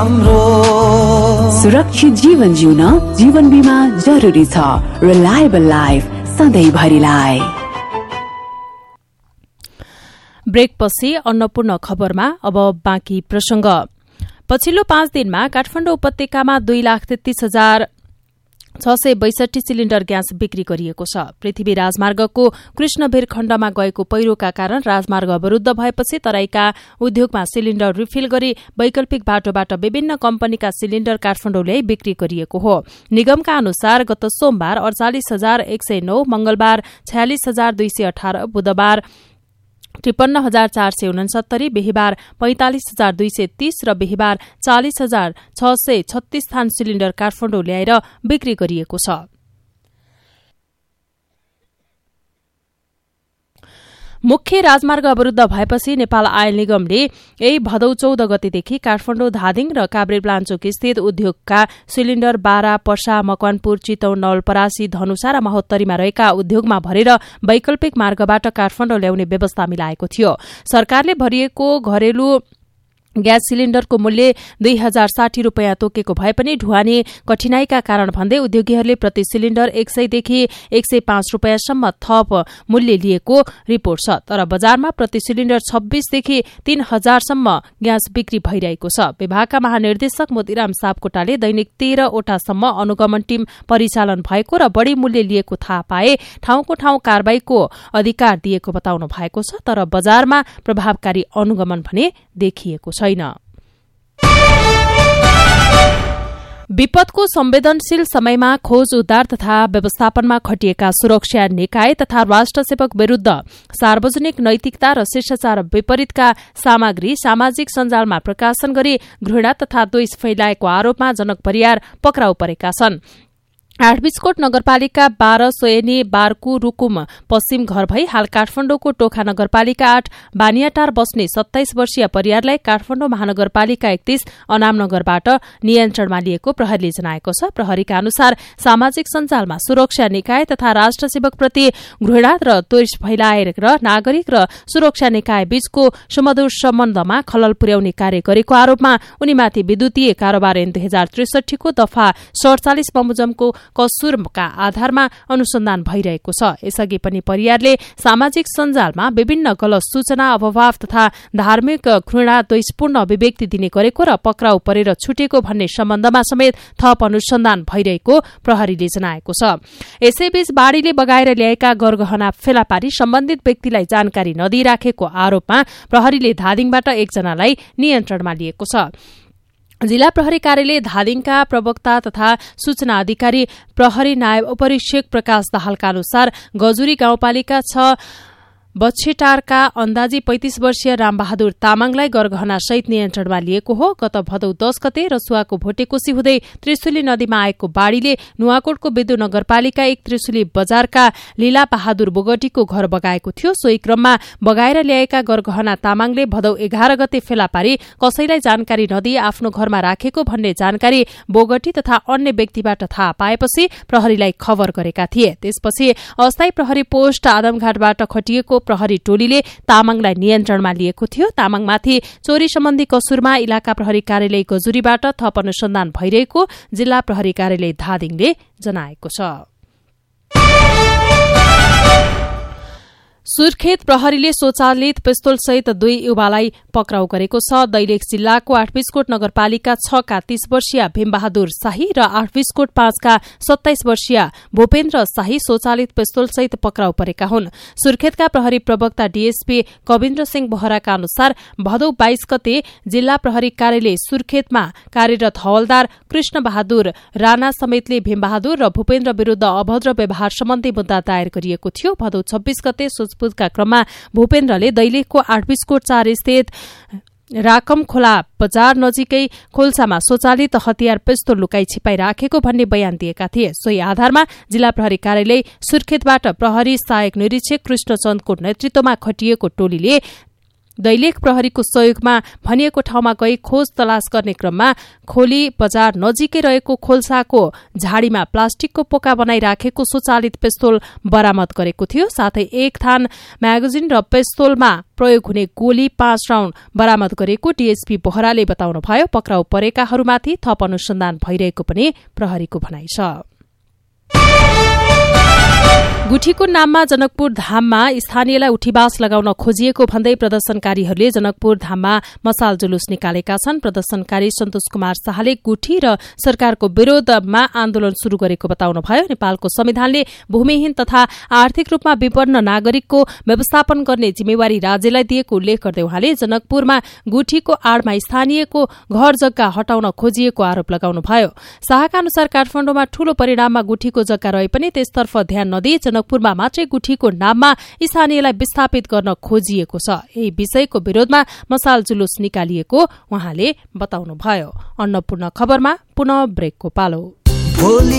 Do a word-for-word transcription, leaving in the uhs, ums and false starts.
सुरक्षित जीवन जिउन जीवन बीमा जरुरी छ। Reliable life सधैँभरिलाई। ब्रेकपछि अन्नपूर्ण खबरमा अब बाँकी प्रसंग। पछिल्लो पाँच दिनमा काठमाडौँ उपत्यकामा दुई लाख तेत्तीस हजार छ सय बैसठी सिलिण्डर ग्यास बिक्री गरिएको छ। पृथ्वी राजमार्गको कृष्णबेर खण्डमा गएको पहिरोका कारण राजमार्ग अवरूद्ध भएपछि तराईका उद्योगमा सिलिण्डर रिफिल गरी वैकल्पिक बाटोबाट विभिन्न कम्पनीका सिलिण्डर काठमाडौँ ल्याई बिक्री गरिएको हो। निगमका अनुसार गत सोमबार अड़चालिस हजार एक सय नौ, मंगलबार छयालिस हजार दुई सय अठारह, बुधबार त्रिपन्न हजार चार सय उनसत्तरी, बिहिबार पैंतालिस हजार दुई सय तीस र बिहिबार चालिस हजार छ सय छत्तीस थान सिलिण्डर काठमाडौँ ल्याएर बिक्री गरिएको छ। मुख्य राजमार्ग अवरूद्ध भएपछि नेपाल आयल निगमले यही भदौ चौध गतेदेखि काठमाडौँ, धादिङ र काभ्रेपलाञ्चोक स्थित उद्योगका सिलिण्डर बारा, पर्सा, मकवानपुर, चितौन, नवलपरासी, धनुषा र महोत्तरीमा रहेका उद्योगमा भरेर वैकल्पिक मार्गबाट काठमाडौँ ल्याउने व्यवस्था मिलाएको थियो। सरकारले भरिएको घरेलु ग्यास सिलिण्डरको मूल्य दुई हजार साठी रूपियाँ तोकेको भए पनि ढुवानी कठिनाईका कारण भन्दै उद्योगीहरूले प्रति सिलिण्डर एक सयदेखि एक सय पाँच रूपियाँसम्म थप मूल्य लिएको रिपोर्ट छ। तर बजारमा प्रति सिलिण्डर छब्बीसदेखि तीन हजारसम्म ग्यास बिक्री भइरहेको छ। विभागका महानिर्देशक मोतीराम सापकोटाले दैनिक तेह्रवटासम्म अनुगमन टीम परिचालन भएको र बढ़ी मूल्य लिएको थाहा पाए ठाउँको ठाउँ कारबाहीको अधिकार दिएको बताउनु भएको छ। तर बजारमा प्रभावकारी अनुगमन भने देखिएको छैन। विपदको संवेदनशील समयमा खोज, उद्धार तथा व्यवस्थापनमा खटिएका सुरक्षा निकाय तथा राष्ट्र सेवक विरूद्ध सार्वजनिक नैतिकता र शिष्टाचार विपरीतका सामग्री सामाजिक सञ्जालमा प्रकाशन गरी घृणा तथा द्वेष फैलाएको आरोपमा जनक परियार पक्राउ परेका छन्। आठबीसकोट नगरपालिका बाह्र सोयनी बारकु रुकुम पश्चिम घर भई हाल काठमाडौँको टोखा नगरपालिका आठ बानियाटार बस्ने सत्ताइस वर्षीय परियारलाई काठमाडौँ महानगरपालिका एकतीस अनामनगरबाट नियन्त्रणमा लिएको प्रहरीले जनाएको छ। प्रहरीका अनुसार सामाजिक सञ्जालमा सुरक्षा निकाय तथा राष्ट्र सेवकप्रति घृणा र द्वेष फैलाएर र नागरिक र सुरक्षा निकाय बीचको सुमधुर सम्बन्धमा खलल पुर्याउने कार्य गरेको आरोपमा उनीमाथि विद्युतीय कारोबार ऐन दुई हजार त्रिसठीको दफा सड़चालिस बमोजिमको कसुरका आधारमा अनुसन्धान भइरहेको छ। यसअघि पनि परियारले सामाजिक सञ्जालमा विभिन्न गलत सूचना, अपवाद तथा धार्मिक घृणा द्वेषपूर्ण अभिव्यक्ति दिने गरेको र पक्राउ परेर छुटेको भन्ने सम्बन्धमा समेत थप अनुसन्धान भइरहेको प्रहरीले जनाएको छ। यसैबीच बाढ़ीले बगाएर ल्याएका गरगहना फेला पारी सम्बन्धित व्यक्तिलाई जानकारी नदिइराखेको आरोपमा प्रहरीले धादिङबाट एकजनालाई नियन्त्रणमा लिएको छ। जिल्ला प्रहरी कार्यालय धादिङका प्रवक्ता तथा सूचना अधिकारी प्रहरी नायब उपरीक्षक प्रकाश दाहालका अनुसार गजुरी गाउँपालिका छ बच्छेटारका अन्दाजी पैंतीस वर्षीय रामबहादुर तामाङलाई गरगहना सहित नियन्त्रणमा लिएको हो। गत भदौ दस गते रसुवाको भोटेकोशी हुँदै त्रिशुली नदीमा आएको बाढ़ीले नुवाकोटको विद्युत नगरपालिका एक त्रिशुली बजारका लीला बहादुर बोगटीको घर बगाएको थियो। सोही क्रममा बगाएर ल्याएका गरगहना तामाङले भदौ एघार गते फेला पारी कसैलाई जानकारी नदिई आफ्नो घरमा राखेको भन्ने जानकारी बोगटी तथा अन्य व्यक्तिबाट थाहा पाएपछि प्रहरीलाई खबर गरेका थिए। त्यसपछि अस्थायी प्रहरी पोस्ट आदमघाटबाट खटिएको प्रहरी टोलीले तामाङलाई नियन्त्रणमा लिएको थियो। तामाङमाथि चोरी सम्बन्धी कसुरमा इलाका प्रहरी कार्यालय गजुरीबाट थप अनुसन्धान भइरहेको जिल्ला प्रहरी कार्यालय धादिङले जनाएको छ। सुर्खेत प्रहरीले स्वचालित पिस्तोल सहित दुई युवालाई पक्राउ गरेको छ। दैलेख जिल्लाको आठबीसकोट नगरपालिका छ का तीस वर्षीय भीमबहादुर शाही र आठबीसकोट पाँच का सत्ताइस वर्षीय भूपेन्द्र शाही स्वचालित पिस्तोल सहित पक्राउ परेका हुन्। सुर्खेतका प्रहरी प्रवक्ता डीएसपी कविन्द्र सिंह बोहराका अनुसार भदौ बाइस गते जिल्ला प्रहरी कार्यालय सुर्खेतमा कार्यरत हवलदार कृष्ण बहादुर राणा समेतले भीमबहादुर र भूपेन्द्र विरूद्ध अभद्र व्यवहार सम्बन्धी मुद्दा दायर गरिएको थियो। भदौ छब्बीस गते सोचपुछका क्रममा भूपेन्द्रले दैलेखको आठबीसकोट चार स्थित राकम खोला बजार नजिकै खोल्सामा स्वचालित हतियार पिस्तोल लुकाई छिपाई राखेको भन्ने बयान दिएका थिए। सोही आधारमा जिल्ला प्रहरी कार्यालय सुर्खेतबाट प्रहरी सहायक निरीक्षक कृष्णचन्दको नेतृत्वमा खटिएको टोलीले दैलेख प्रहरीको सहयोगमा भनिएको ठाउँमा गई खोज तलास गर्ने क्रममा खोली बजार नजिकै रहेको खोल्साको झाडीमा प्लास्टिकको पोका बनाई राखेको स्वचालित पिस्तोल बरामद गरेको थियो। साथै एक थान म्यागजिन र पिस्तोलमा प्रयोग हुने गोली पाँच राउण्ड बरामद गरेको डीएसपी बोहराले बताउनुभयो। पक्राउ परेकाहरूमाथि थप अनुसन्धान भइरहेको पनि प्रहरीको भनाइ छ। गुठीको नाममा जनकपुर धाममा स्थानीयलाई उठीबास लगाउन खोजिएको भन्दै प्रदर्शनकारीहरूले जनकपुर धाममा मसाल जुलुस निकालेका छन्। प्रदर्शनकारी सन्तोष कुमार शाहले गुठी र सरकारको विरोधमा आन्दोलन शुरू गरेको बताउनुभयो। नेपालको संविधानले भूमिहीन तथा आर्थिक रूपमा विपन्न नागरिकको व्यवस्थापन गर्ने जिम्मेवारी राज्यलाई दिएको उल्लेख गर्दै उहाँले जनकपुरमा गुठीको आड़मा स्थानीयको घर जग्गा हटाउन खोजिएको आरोप लगाउनुभयो। शाहका अनुसार काठमाडौँमा ठूलो परिणाममा गुठीको जग्गा रहे पनि त्यसतर्फ ध्यान नदिई जनकपुरमा मात्रै गुठीको नाममा स्थानीयलाई विस्थापित गर्न खोजिएको छ। यही विषयको विरोधमा मसाल जुलुस निकालिएको उहाँले बताउनुभयो। अन्नपूर्ण खबरमा पुनः ब्रेकको पालो। भोलि